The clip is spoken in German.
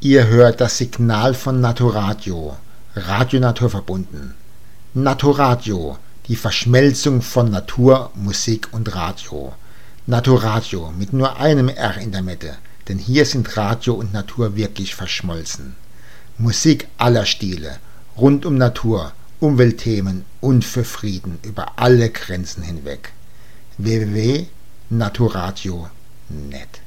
Ihr hört das Signal von Naturradio, Radio Naturverbunden. Naturradio, die Verschmelzung von Natur, Musik und Radio. Naturradio mit nur einem R in der Mitte, denn hier sind Radio und Natur wirklich verschmolzen. Musik aller Stile, rund um Natur, Umweltthemen und für Frieden über alle Grenzen hinweg. www.naturradio.net